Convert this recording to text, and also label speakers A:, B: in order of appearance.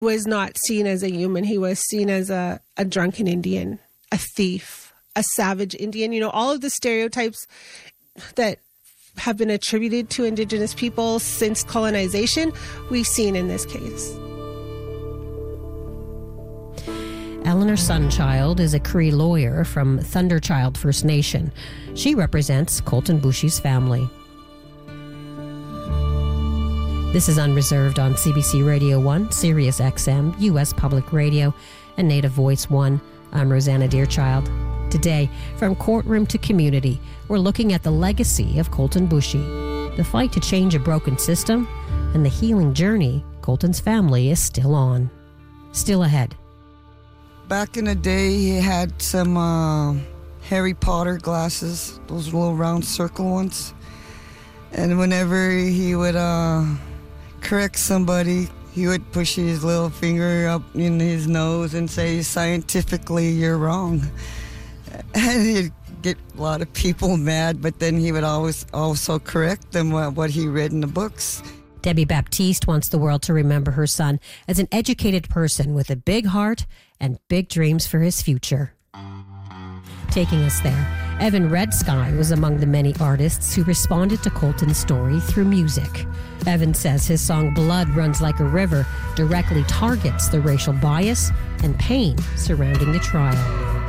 A: Was not seen as a human. He was seen as a drunken Indian, a thief, a savage Indian. You know, all of the stereotypes that have been attributed to Indigenous people since colonization, we've seen in this case.
B: Eleanor Sunchild is a Cree lawyer from Thunderchild First Nation. She represents Colten Boushie's family. This is Unreserved on CBC Radio 1, Sirius XM, U.S. Public Radio, and Native Voice 1. I'm Rosanna Deerchild. Today, from courtroom to community, we're looking at the legacy of Colten Boushie, the fight to change a broken system, and the healing journey Colten's family is still on. Still ahead.
C: Back in the day, he had some Harry Potter glasses, those little round circle ones. And whenever he would correct somebody, he would push his little finger up in his nose and say, "Scientifically, you're wrong." And he'd get a lot of people mad, but then he would always also correct them what he read in the books.
B: Debbie Baptiste wants the world to remember her son as an educated person with a big heart and big dreams for his future. Taking us there, Evan Redsky was among the many artists who responded to Colten's story through music. Evan says his song Blood Runs Like a River directly targets the racial bias and pain surrounding the trial.